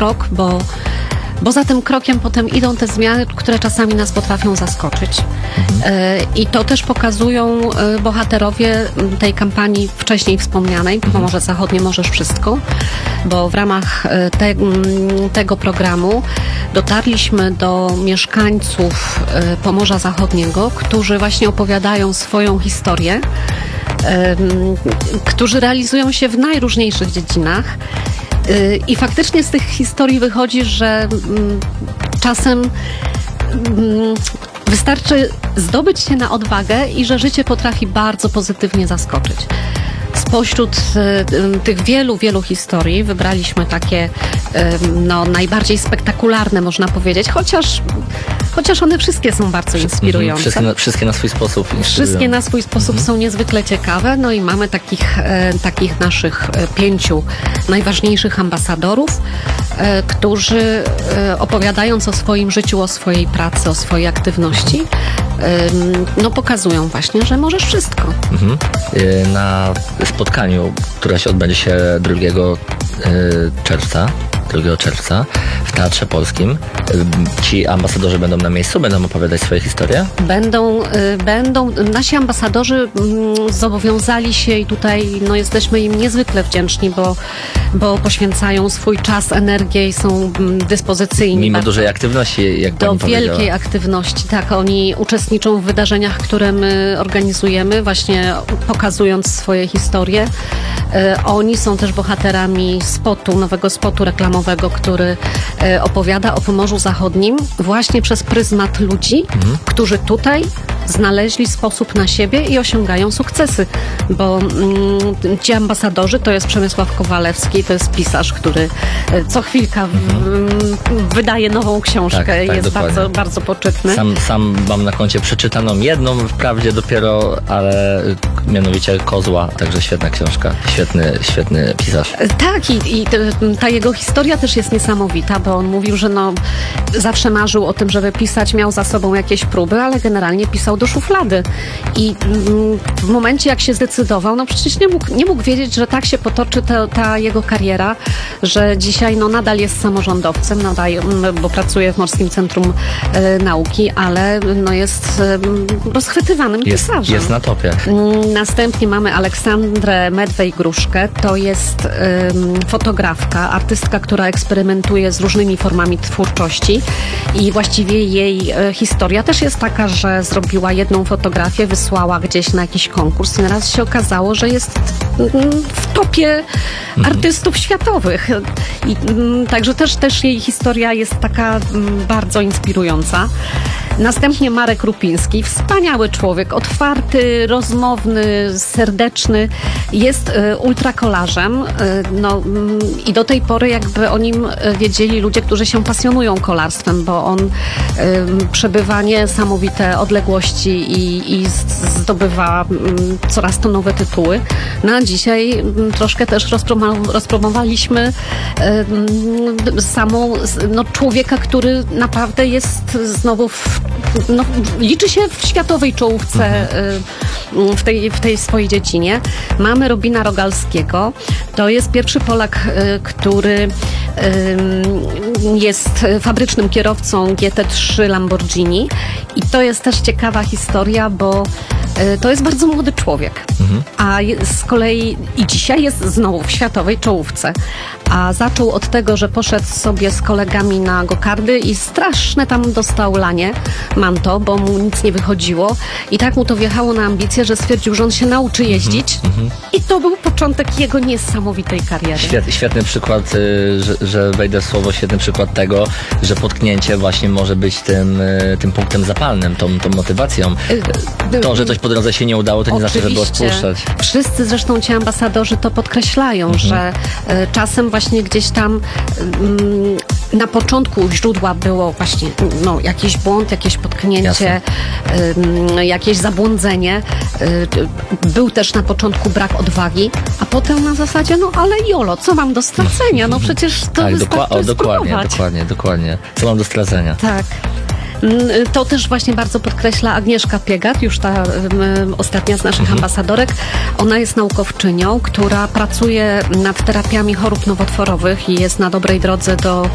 krok, bo za tym krokiem potem idą te zmiany, które czasami nas potrafią zaskoczyć. I to też pokazują bohaterowie tej kampanii wcześniej wspomnianej, Pomorze Zachodnie Możesz Wszystko, bo w ramach tego programu dotarliśmy do mieszkańców Pomorza Zachodniego, którzy właśnie opowiadają swoją historię, którzy realizują się w najróżniejszych dziedzinach. I faktycznie z tych historii wychodzi, że czasem wystarczy zdobyć się na odwagę i że życie potrafi bardzo pozytywnie zaskoczyć. Spośród tych wielu historii wybraliśmy takie najbardziej spektakularne, można powiedzieć, chociaż one wszystkie są bardzo inspirujące. Wszystkie na swój sposób inspirują. Wszystkie na swój sposób są niezwykle ciekawe. No i mamy takich naszych 5 najważniejszych ambasadorów, którzy opowiadając o swoim życiu, o swojej pracy, o swojej aktywności, pokazują właśnie, że możesz wszystko. Na spotkaniu, które się odbędzie się 2 czerwca w Teatrze Polskim. Ci ambasadorzy będą na miejscu, będą opowiadać swoje historie? Będą. Nasi ambasadorzy zobowiązali się i tutaj jesteśmy im niezwykle wdzięczni, bo poświęcają swój czas, energię i są dyspozycyjni. Mimo dużej aktywności, jak pani powiedziała. Do wielkiej aktywności, tak. Oni uczestniczą w wydarzeniach, które my organizujemy, właśnie pokazując swoje historie. Oni są też bohaterami nowego spotu reklamowego, który opowiada o Pomorzu Zachodnim właśnie przez pryzmat ludzi, którzy tutaj znaleźli sposób na siebie i osiągają sukcesy, bo ci ambasadorzy to jest Przemysław Kowalewski, to jest pisarz, który co chwilka wydaje nową książkę, tak, jest dokładnie. bardzo, bardzo poczytny. Sam mam na koncie przeczytaną jedną wprawdzie dopiero, ale mianowicie Kozła, także świetna książka, świetny pisarz. Tak, i ta jego historia też jest niesamowita, bo on mówił, że zawsze marzył o tym, żeby pisać, miał za sobą jakieś próby, ale generalnie pisał do szuflady. I w momencie, jak się zdecydował, przecież nie mógł wiedzieć, że tak się potoczy ta jego kariera, że dzisiaj nadal jest samorządowcem, bo pracuje w Morskim Centrum Nauki, ale jest rozchwytywanym pisarzem. Jest na topie. Następnie mamy Aleksandrę Medwej-Gruszkę. To jest fotografka, artystka, która eksperymentuje z różnymi formami twórczości i właściwie jej historia też jest taka, że zrobiła jedną fotografię, wysłała gdzieś na jakiś konkurs i naraz się okazało, że jest w topie artystów światowych. I także też jej historia jest taka bardzo inspirująca. Następnie Marek Rupiński, wspaniały człowiek, otwarty, rozmowny, serdeczny, jest ultrakolarzem. I do tej pory jakby o nim wiedzieli ludzie, którzy się pasjonują kolarstwem, bo on przebywa niesamowite odległości i zdobywa coraz to nowe tytuły. A dzisiaj troszkę też rozpromowaliśmy człowieka, który naprawdę jest znowu liczy się w światowej czołówce w tej swojej dziedzinie. Mamy Robina Rogalskiego. To jest pierwszy Polak, który jest fabrycznym kierowcą GT3 Lamborghini i to jest też ciekawa historia, bo to jest bardzo młody człowiek, a z kolei i dzisiaj jest znowu w światowej czołówce. A zaczął od tego, że poszedł sobie z kolegami na gokardy i straszne tam dostał lanie, manto, bo mu nic nie wychodziło i tak mu to wjechało na ambicje, że stwierdził, że on się nauczy jeździć i to był początek jego niesamowitej kariery. Świetny przykład, że wejdę w słowo, świetny przykład tego, że potknięcie właśnie może być tym punktem zapalnym, tą motywacją. To, że coś po drodze się nie udało, to nie znaczy, żeby odpuszczać. Wszyscy zresztą ci ambasadorzy to podkreślają, że czasem właśnie gdzieś tam na początku źródła było właśnie jakiś błąd, jakieś potknięcie, jakieś zabłądzenie. Był też na początku brak odwagi, a potem na zasadzie, ale jolo, co mam do stracenia? Przecież to wystarczy spróbować. Dokładnie. Co mam do stracenia? Tak. To też właśnie bardzo podkreśla Agnieszka Piegat, już ta ostatnia z naszych ambasadorek. Ona jest naukowczynią, która pracuje nad terapiami chorób nowotworowych i jest na dobrej drodze do